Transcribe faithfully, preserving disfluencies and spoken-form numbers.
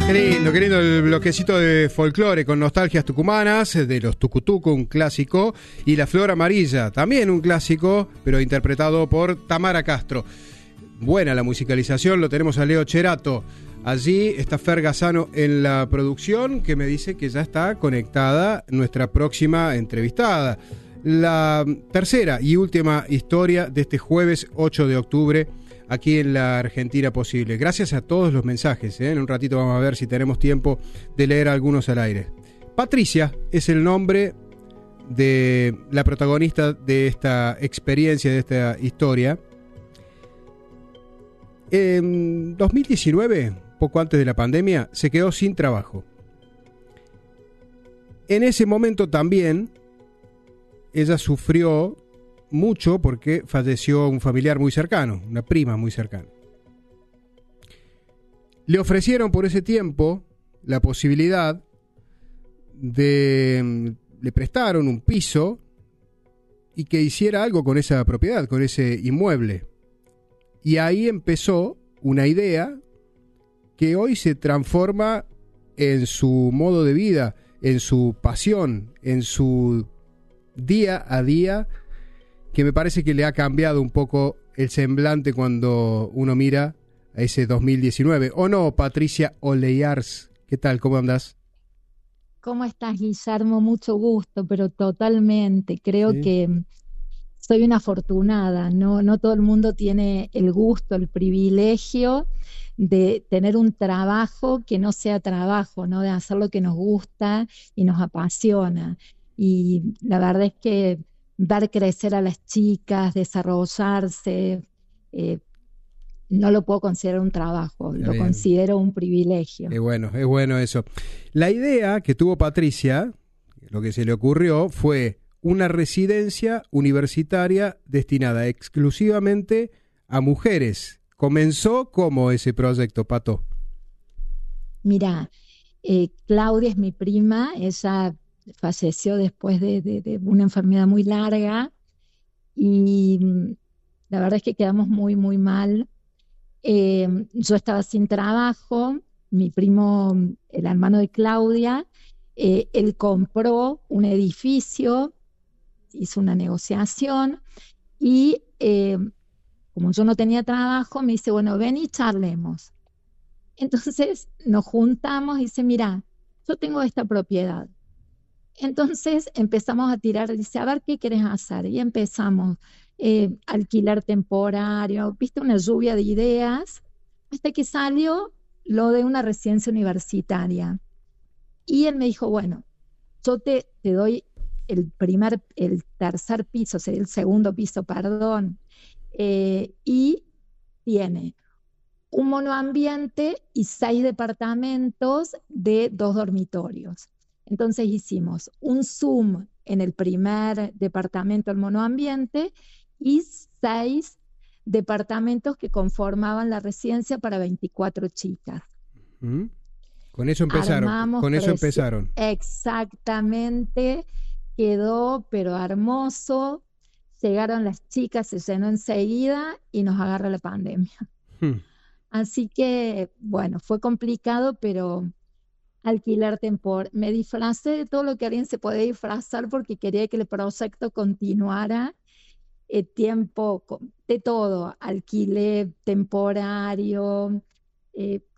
Qué lindo, qué lindo el bloquecito de folclore con nostalgias tucumanas, de los Tucutuco, un clásico, y La Flor Amarilla, también un clásico, pero interpretado por Tamara Castro. Buena la musicalización, lo tenemos a Leo Cherato. Allí está Fer Gazzano en la producción, que me dice que ya está conectada nuestra próxima entrevistada. La tercera y última historia de este jueves ocho de octubre, aquí en la Argentina Posible. Gracias a todos los mensajes, ¿eh? En un ratito vamos a ver si tenemos tiempo de leer algunos al aire. Patricia es el nombre de la protagonista de esta experiencia, de esta historia. En dos mil diecinueve, poco antes de la pandemia, se quedó sin trabajo. En ese momento también ella sufrió mucho porque falleció un familiar muy cercano, una prima muy cercana. Le ofrecieron por ese tiempo la posibilidad de... le prestaron un piso y que hiciera algo con esa propiedad, con ese inmueble. Y ahí empezó una idea que hoy se transforma en su modo de vida, en su pasión, en su día a día, que me parece que le ha cambiado un poco el semblante cuando uno mira a ese dos mil diecinueve. ¿O no, Patricia Oleyars? ¿Qué tal? ¿Cómo andás? ¿Cómo estás, Guillermo? Mucho gusto, pero totalmente. Creo ¿Sí? que soy una afortunada, ¿no? No todo el mundo tiene el gusto, el privilegio de tener un trabajo que no sea trabajo, ¿no? De hacer lo que nos gusta y nos apasiona. Y la verdad es que ver crecer a las chicas, desarrollarse, eh, no lo puedo considerar un trabajo, Está lo bien. considero un privilegio. Es bueno, es bueno eso. La idea que tuvo Patricia, lo que se le ocurrió, fue una residencia universitaria destinada exclusivamente a mujeres. ¿Comenzó como ese proyecto, Pato? Mira, eh, Claudia es mi prima, ella falleció después de, de- de una enfermedad muy larga y mm, la verdad es que quedamos muy, muy mal. Eh, yo estaba sin trabajo, mi primo, mm, el hermano de Claudia, eh, él compró un edificio, hizo una negociación y eh, como yo no tenía trabajo, me dice, bueno, ven y charlemos. Entonces nos juntamos y dice, mira, yo tengo esta propiedad. Entonces empezamos a tirar, dice, a ver qué querés hacer. Y empezamos eh, alquilar temporario, viste, una lluvia de ideas, hasta que salió lo de una residencia universitaria. Y él me dijo, bueno, yo te, te doy el primer, el tercer piso, o sea, el segundo piso, perdón, eh, y tiene un monoambiente y seis departamentos de dos dormitorios. Entonces hicimos un Zoom en el primer departamento del monoambiente y seis departamentos que conformaban la residencia para veinticuatro chicas. ¿Mm? Con eso empezaron, Armamos con eso presi- empezaron. exactamente, quedó pero hermoso. Llegaron las chicas, se llenó enseguida y nos agarra la pandemia. Hmm. Así que, bueno, fue complicado, pero alquilar tempor. Me disfracé de todo lo que alguien se podía disfrazar porque quería que el proyecto continuara. Eh, tiempo, co- de todo. Alquilé temporario, eh,